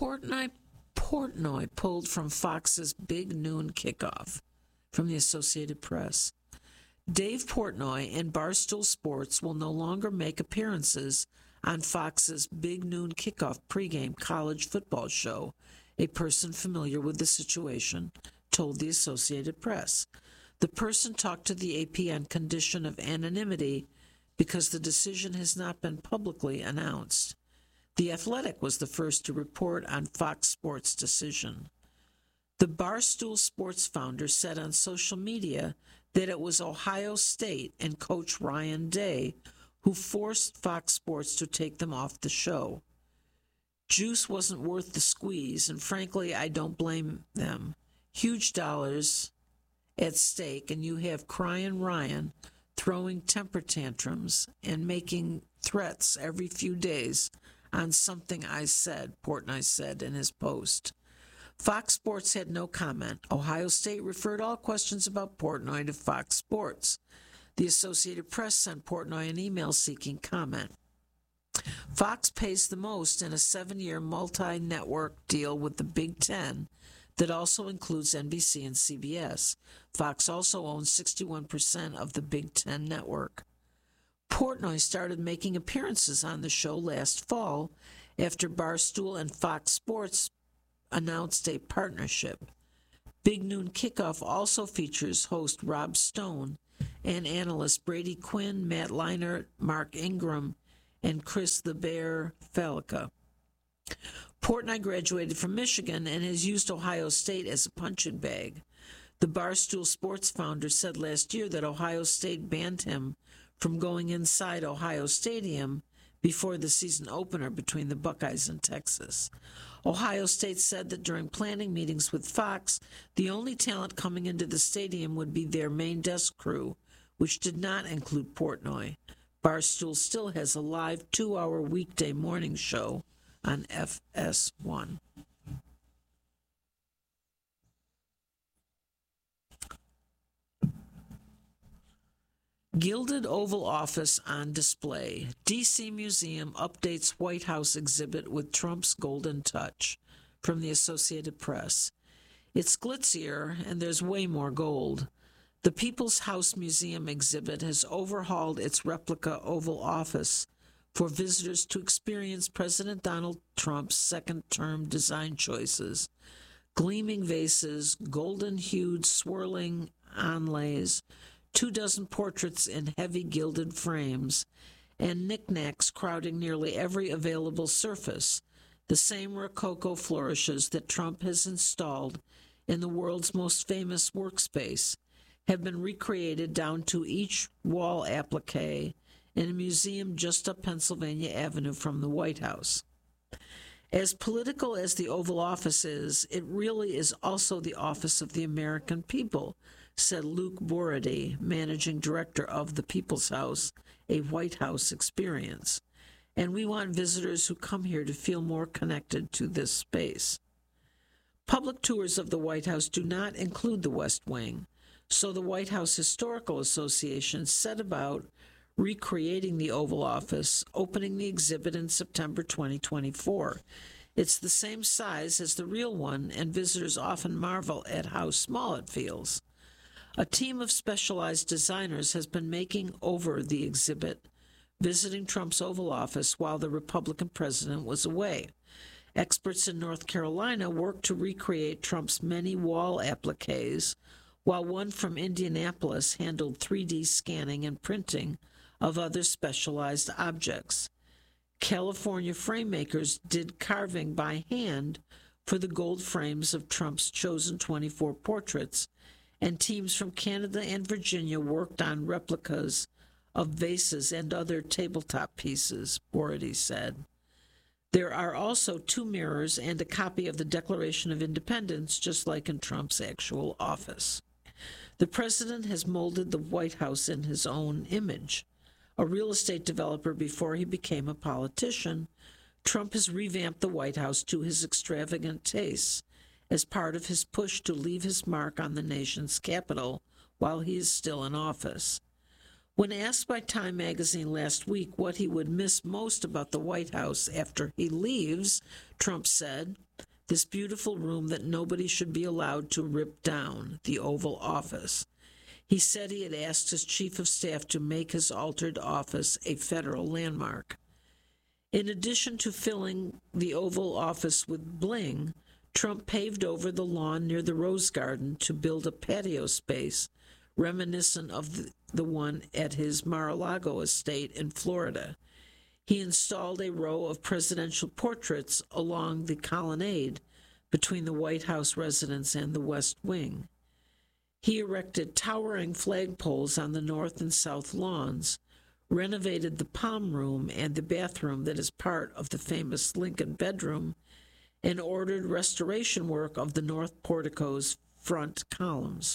Portnoy pulled from Fox's Big Noon Kickoff from the Associated Press. Dave Portnoy and Barstool Sports will no longer make appearances on Fox's Big Noon Kickoff pregame college football show, a person familiar with the situation told the Associated Press. The person talked to the AP on condition of anonymity because the decision has not been publicly announced. The Athletic was the first to report on Fox Sports' decision. The Barstool Sports founder said on social media that it was Ohio State and coach Ryan Day who forced Fox Sports to take them off the show. Juice wasn't worth the squeeze, and frankly, I don't blame them. Huge dollars at stake, and you have crying Ryan throwing temper tantrums and making threats every few days on something I said, Portnoy said in his post. Fox Sports had no comment. Ohio State referred all questions about Portnoy to Fox Sports. The Associated Press sent Portnoy an email seeking comment. Fox pays the most in a 7-year multi-network deal with the Big Ten that also includes NBC and CBS. Fox also owns 61% of the Big Ten network. Portnoy started making appearances on the show last fall after Barstool and Fox Sports announced a partnership. Big Noon Kickoff also features host Rob Stone and analysts Brady Quinn, Matt Leinart, Mark Ingram, and Chris the Bear Fallica. Portnoy graduated from Michigan and has used Ohio State as a punching bag. The Barstool Sports founder said last year that Ohio State banned him from going inside Ohio Stadium before the season opener between the Buckeyes and Texas. Ohio State said that during planning meetings with Fox, the only talent coming into the stadium would be their main desk crew, which did not include Portnoy. Barstool still has a live 2-hour weekday morning show on FS1. Gilded Oval Office on display. D.C. Museum updates White House exhibit with Trump's golden touch. From the Associated Press. It's glitzier, and there's way more gold. The People's House Museum exhibit has overhauled its replica Oval Office for visitors to experience President Donald Trump's second-term design choices. Gleaming vases, golden-hued swirling inlays, 24 portraits in heavy gilded frames, and knickknacks crowding nearly every available surface, the same rococo flourishes that Trump has installed in the world's most famous workspace, have been recreated down to each wall applique in a museum just up Pennsylvania Avenue from the White House. As political as the Oval Office is, it really is also the office of the American people, said Luke Borody, managing director of the People's House, a White House experience. And we want visitors who come here to feel more connected to this space. Public tours of the White House do not include the West Wing, so the White House Historical Association set about recreating the Oval Office, opening the exhibit in September 2024. It's the same size as the real one, and visitors often marvel at how small it feels. A team of specialized designers has been making over the exhibit, visiting Trump's Oval Office while the Republican president was away. Experts in North Carolina worked to recreate Trump's many wall appliques, while one from Indianapolis handled 3D scanning and printing of other specialized objects. California framemakers did carving by hand for the gold frames of Trump's chosen 24 portraits, and teams from Canada and Virginia worked on replicas of vases and other tabletop pieces, Borody said. There are also 2 mirrors and a copy of the Declaration of Independence, just like in Trump's actual office. The president has molded the White House in his own image. A real estate developer before he became a politician, Trump has revamped the White House to his extravagant tastes as part of his push to leave his mark on the nation's capital while he is still in office. When asked by Time magazine last week what he would miss most about the White House after he leaves, Trump said, "This beautiful room that nobody should be allowed to rip down, the Oval Office." He said he had asked his chief of staff to make his altered office a federal landmark. In addition to filling the Oval Office with bling, Trump paved over the lawn near the Rose Garden to build a patio space reminiscent of the one at his Mar-a-Lago estate in Florida. He installed a row of presidential portraits along the colonnade between the White House residence and the West Wing. He erected towering flagpoles on the north and south lawns, renovated the Palm Room and the bathroom that is part of the famous Lincoln bedroom, and ordered restoration work of the north portico's front columns.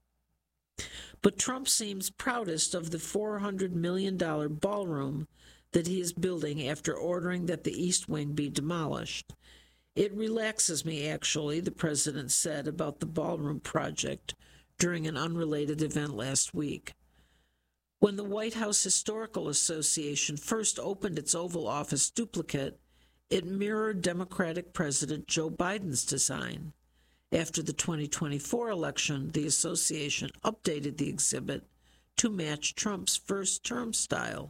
But Trump seems proudest of the $400 million ballroom that he is building after ordering that the East Wing be demolished. "It relaxes me, actually," the president said about the ballroom project during an unrelated event last week. When the White House Historical Association first opened its Oval Office duplicate, it mirrored Democratic President Joe Biden's design. After the 2024 election, the association updated the exhibit to match Trump's first-term style.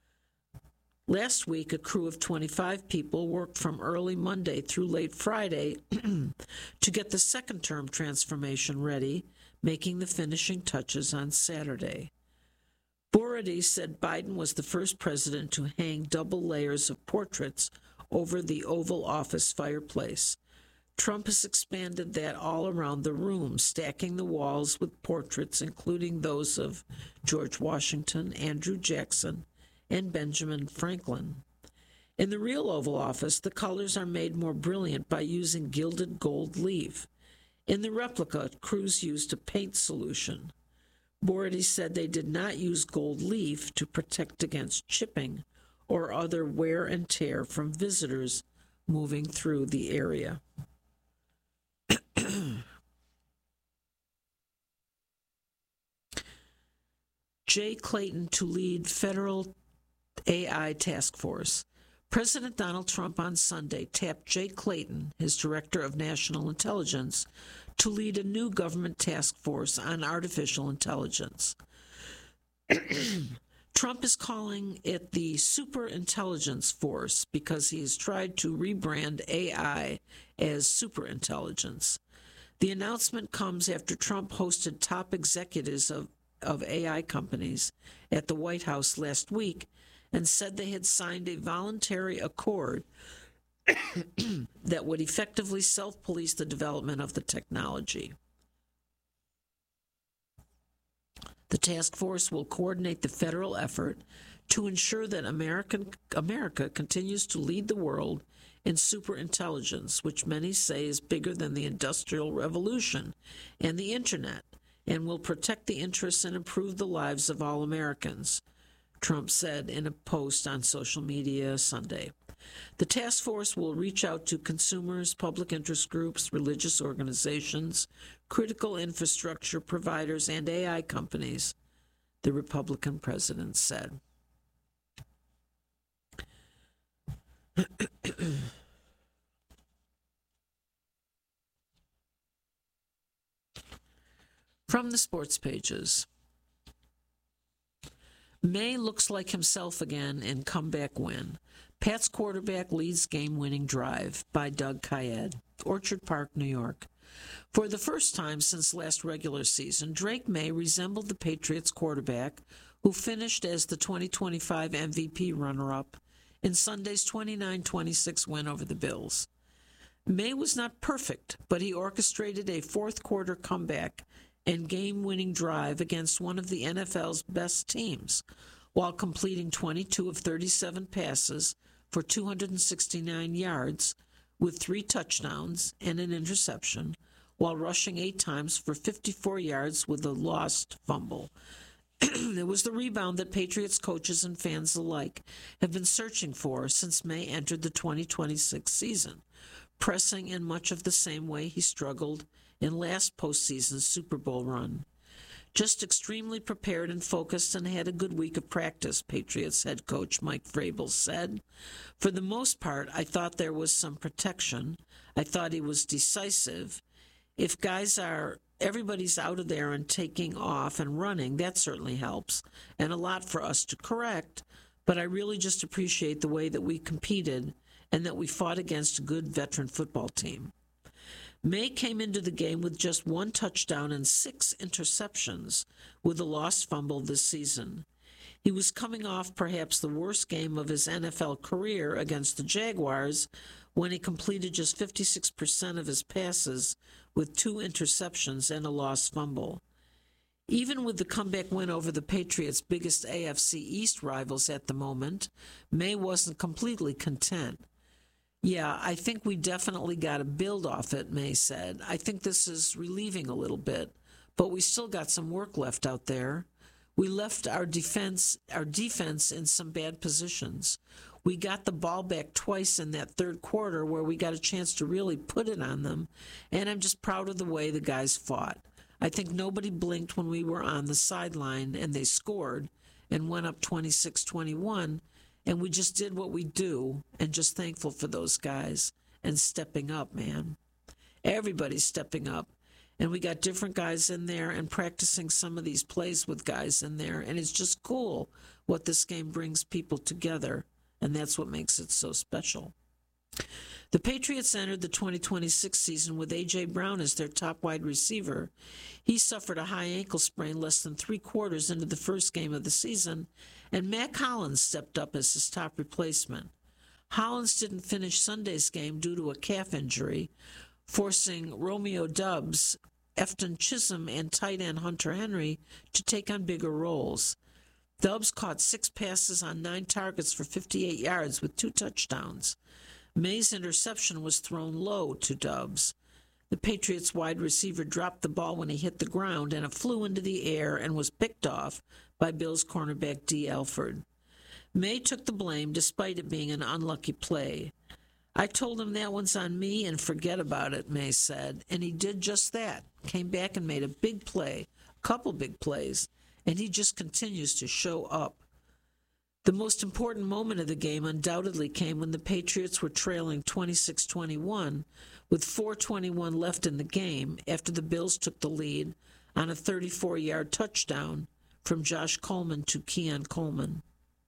Last week, a crew of 25 people worked from early Monday through late Friday to get the second-term transformation ready, making the finishing touches on Saturday. Borodin said Biden was the first president to hang double layers of portraits over the Oval Office fireplace. Trump has expanded that all around the room, stacking the walls with portraits, including those of George Washington, Andrew Jackson, and Benjamin Franklin. In the real Oval Office, the colors are made more brilliant by using gilded gold leaf. In the replica, crews used a paint solution. Borodin said they did not use gold leaf to protect against chipping or other wear and tear from visitors moving through the area. Jay Clayton to lead federal AI task force. President Donald Trump on Sunday tapped Jay Clayton, his director of national intelligence, to lead a new government task force on artificial intelligence. Trump is calling it the Superintelligence Force because he has tried to rebrand AI as superintelligence. The announcement comes after Trump hosted top executives of AI companies at the White House last week and said they had signed a voluntary accord that would effectively self-police the development of the technology. The task force will coordinate the federal effort to ensure that America continues to lead the world in superintelligence, which many say is bigger than the Industrial Revolution and the Internet, and will protect the interests and improve the lives of all Americans, Trump said in a post on social media Sunday. The task force will reach out to consumers, public interest groups, religious organizations, critical infrastructure providers, and AI companies, the Republican president said. From the sports pages. May looks like himself again in comeback win. Pats quarterback leads game-winning drive by Doug Kyed, Orchard Park, New York. For the first time since last regular season, Drake May resembled the Patriots quarterback who finished as the 2025 MVP runner-up in Sunday's 29-26 win over the Bills. May was not perfect, but he orchestrated a fourth-quarter comeback and game-winning drive against one of the NFL's best teams, while completing 22 of 37 passes for 269 yards with 3 touchdowns and an interception, while rushing 8 times for 54 yards with a lost fumble. It was the rebound that Patriots coaches and fans alike have been searching for since May entered the 2026 season, pressing in much of the same way he struggled in last postseason's Super Bowl run. Just extremely prepared and focused and had a good week of practice, Patriots head coach Mike Vrabel said. For the most part, I thought there was some protection. I thought he was decisive. If everybody's out of there and taking off and running, that certainly helps, and a lot for us to correct, but I really just appreciate the way that we competed and that we fought against a good veteran football team. May came into the game with just 1 touchdown and 6 interceptions, with a lost fumble this season. He was coming off perhaps the worst game of his NFL career against the Jaguars when he completed just 56% of his passes with 2 interceptions and a lost fumble. Even with the comeback win over the Patriots' biggest AFC East rivals at the moment, May wasn't completely content. Yeah, I think we definitely got to build off it, May said. I think this is relieving a little bit, but we still got some work left out there. We left our defense in some bad positions. We got the ball back twice in that third quarter where we got a chance to really put it on them, and I'm just proud of the way the guys fought. I think nobody blinked when we were on the sideline and they scored and went up 26-21, and we just did what we do, and just thankful for those guys and stepping up, man. Everybody's stepping up. And we got different guys in there and practicing some of these plays with guys in there. And it's just cool what this game brings people together. And that's what makes it so special. The Patriots entered the 2026 season with A.J. Brown as their top wide receiver. He suffered a high ankle sprain less than 3 quarters into the first game of the season, and Mack Hollins stepped up as his top replacement. Hollins didn't finish Sunday's game due to a calf injury, forcing Romeo Doubs, Efton Chisholm, and tight end Hunter Henry to take on bigger roles. Doubs caught 6 passes on 9 targets for 58 yards with 2 touchdowns. May's interception was thrown low to Doubs. The Patriots wide receiver dropped the ball when he hit the ground, and it flew into the air and was picked off by Bills cornerback D. Alford. May took the blame despite it being an unlucky play. I told him that one's on me and forget about it, May said, and he did just that. Came back and made a big play, a couple big plays, and he just continues to show up. The most important moment of the game undoubtedly came when the Patriots were trailing 26-21 with 4:21 left in the game after the Bills took the lead on a 34-yard touchdown from Josh Allen to Keon Coleman.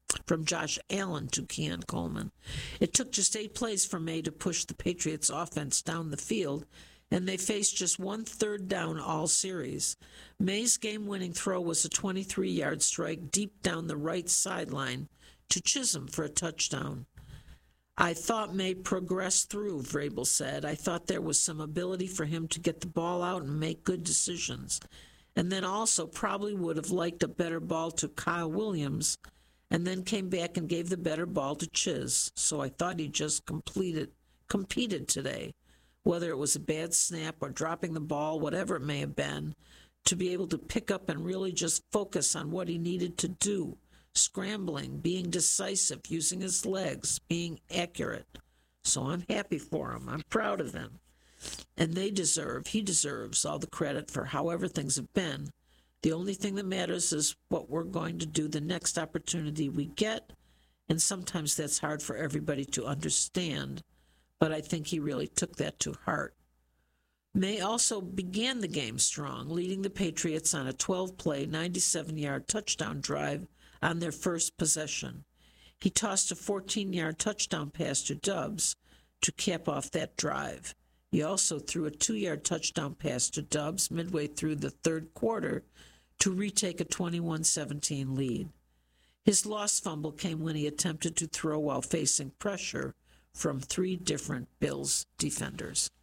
It took just 8 plays for May to push the Patriots offense down the field, and they faced just 1 third down all series. May's game-winning throw was a 23-yard strike deep down the right sideline to Chisholm for a touchdown. I thought May progressed through, Vrabel said. I thought there was some ability for him to get the ball out and make good decisions. And then also probably would have liked a better ball to Kyle Williams, and then came back and gave the better ball to Chiz. So I thought he just competed today, whether it was a bad snap or dropping the ball, whatever it may have been, to be able to pick up and really just focus on what he needed to do, scrambling, being decisive, using his legs, being accurate. So I'm happy for him. I'm proud of him. And he deserves all the credit for however things have been. The only thing that matters is what we're going to do the next opportunity we get, and sometimes that's hard for everybody to understand, but I think he really took that to heart. May also began the game strong, leading the Patriots on a 12-play, 97-yard touchdown drive on their first possession. He tossed a 14-yard touchdown pass to Doubs to cap off that drive. He also threw a 2-yard touchdown pass to Doubs midway through the third quarter to retake a 21-17 lead. His lost fumble came when he attempted to throw while facing pressure from 3 different Bills defenders.